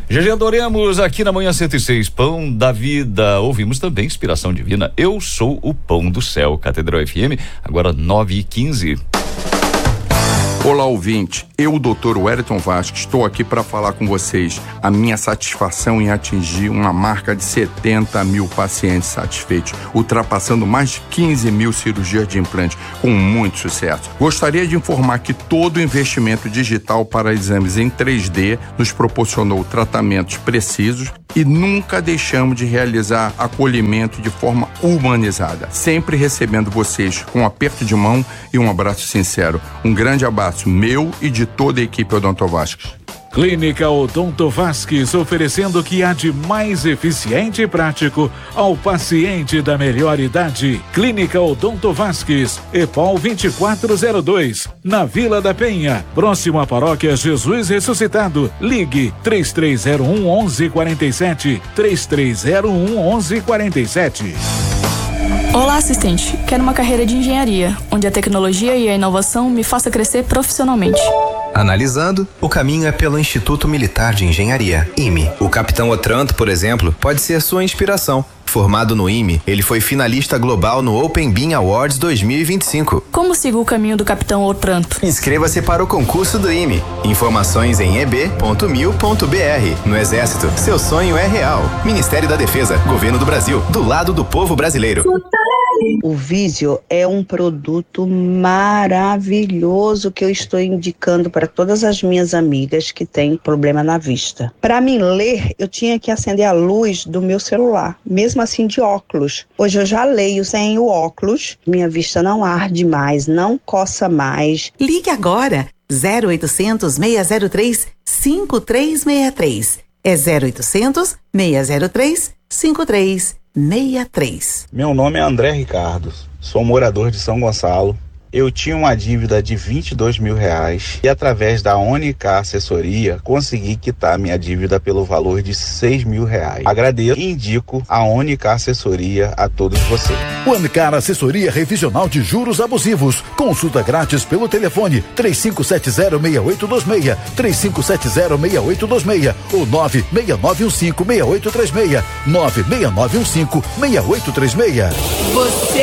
Já adoremos aqui na Manhã 106, Pão da Vida. Ouvimos também Inspiração Divina. Eu sou o Pão do Céu, Catedral FM, agora 9h15. Olá, ouvinte. Eu, o Dr. Wellington Vasques, estou aqui para falar com vocês a minha satisfação em atingir uma marca de 70 mil pacientes satisfeitos, ultrapassando mais de 15 mil cirurgias de implante, com muito sucesso. Gostaria de informar que todo o investimento digital para exames em 3D nos proporcionou tratamentos precisos e nunca deixamos de realizar acolhimento de forma humanizada, sempre recebendo vocês com um aperto de mão e um abraço sincero. Um grande abraço meu e de toda a equipe Odonto Vasques. Clínica Odonto Vasques, oferecendo o que há de mais eficiente e prático ao paciente da melhor idade. Clínica Odonto Vasques, EPOL 2402, na Vila da Penha, próximo à Paróquia Jesus Ressuscitado. Ligue 3301 1147, 3301 1147. Olá, assistente. Quero uma carreira de engenharia, onde a tecnologia e a inovação me faça crescer profissionalmente. Analisando, o caminho é pelo Instituto Militar de Engenharia, IME. O Capitão Otranto, por exemplo, pode ser sua inspiração. Formado no IME, ele foi finalista global no Open Beam Awards 2025. Como sigo o caminho do Capitão Otranto? Inscreva-se para o concurso do IME. Informações em eb.mil.br. No Exército, seu sonho é real. Ministério da Defesa, Governo do Brasil, do lado do povo brasileiro. O Visio é um produto maravilhoso que eu estou indicando para todas as minhas amigas que têm problema na vista. Para mim ler, eu tinha que acender a luz do meu celular, mesmo assim de óculos. Hoje eu já leio sem o óculos, minha vista não arde mais, não coça mais. Ligue agora, 0800 603 5363. É 0800 603 5363. Meu nome é André Ricardo, sou morador de São Gonçalo. Eu tinha uma dívida de R$22 mil e através da Onicar Assessoria consegui quitar minha dívida pelo valor de R$6 mil. Agradeço e indico a Onicar Assessoria a todos vocês. Onicar Assessoria Revisional de Juros Abusivos. Consulta grátis pelo telefone 3570-6826, 3570-6826 ou 96915-6836, 96915-6836.